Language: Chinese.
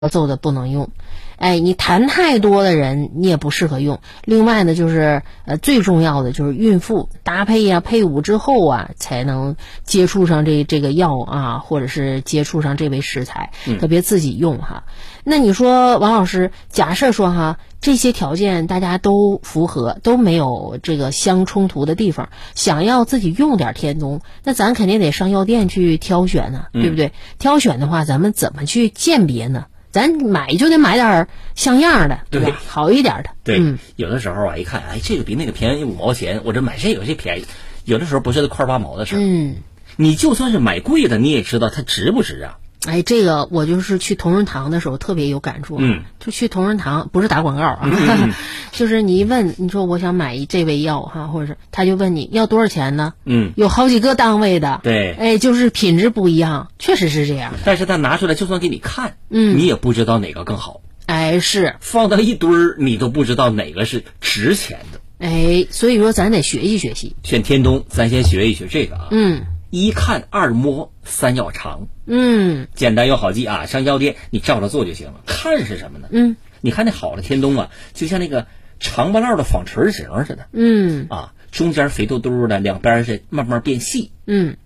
奏的不能用。你痰太多的人你也不适合用。另外呢，就是最重要的就是孕妇搭配呀、配伍之后啊，才能接触上这个药啊，或者是接触上这味食材，特别自己用哈。那你说王老师，假设说哈，这些条件大家都符合，都没有这个相冲突的地方，想要自己用点天冬，那咱肯定得上药店去挑选呢，对不对？挑选的话，咱们怎么去鉴别呢？咱买就得买点像样的，对吧？好一点的。 对，有的时候啊，一看，这个比那个便宜5毛钱，我这买这个这便宜。有的时候不是块8毛的事儿。你就算是买贵的，你也知道它值不值啊。 这个我就是去同仁堂的时候特别有感触。就去同仁堂，不是打广告啊，就是你一问，你说我想买这味药哈，或者是他就问你要多少钱呢？有好几个单位的。 对， 就是品质不一样，确实是这样。 但是他拿出来就算给你看，你也不知道哪个更好。 是放到一堆儿，你都不知道哪个是值钱的。 所以说咱得学习学习。 选天冬，咱先学一学这个啊。一看二摸三要尝。简单又好记啊，上药店你照着做就行了。看是什么呢？你看那好的天冬啊，就像那个长不烙的纺锤形似的。中间肥嘟嘟的，两边是慢慢变细。